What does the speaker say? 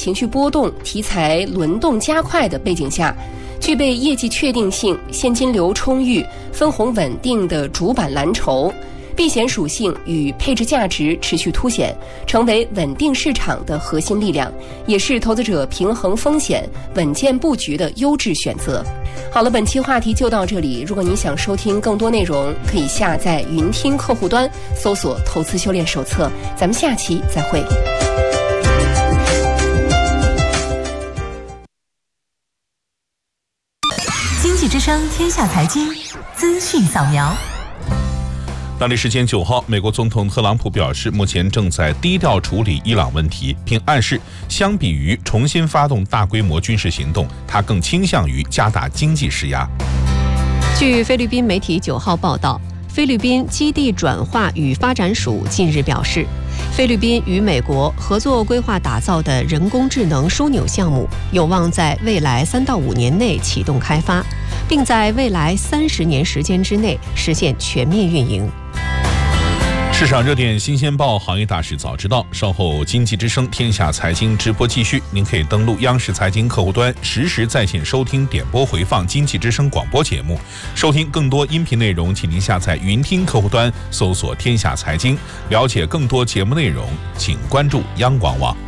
情绪波动、题材轮动加快的背景下，具备业绩确定性、现金流充裕、分红稳定的主板蓝筹，避险属性与配置价值持续凸显，成为稳定市场的核心力量，也是投资者平衡风险、稳健布局的优质选择。好了，本期话题就到这里。如果您想收听更多内容，可以下载云听客户端，搜索投资修炼手册。咱们下期再会。 经济之声天下财经资讯扫描。 当地时间9号，美国总统特朗普表示，目前正在低调处理伊朗问题，并暗示相比于重新发动大规模军事行动，他更倾向于加大经济施压。 据菲律宾媒体9号报道，菲律宾基地转化与发展署近日表示，菲律宾与美国合作规划打造的人工智能枢纽项目有望在未来3到5年内启动开发，并在未来30年时间之内实现全面运营。 市场热点新鲜报，行业大事早知道。稍后经济之声天下财经直播继续，您可以登录央视财经客户端，实时在线收听点播回放经济之声广播节目。收听更多音频内容，请您下载云听客户端，搜索天下财经。了解更多节目内容，请关注央广网。